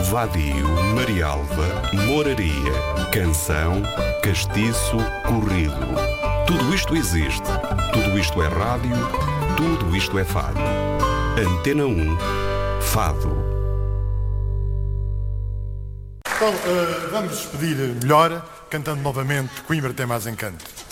vadio, marialva, moraria, canção, castiço, corrido. Tudo isto existe, tudo isto é rádio, tudo isto é fado. Antena 1, Fado. Então, vamos despedir melhor, cantando novamente Coimbra tem mais encanto.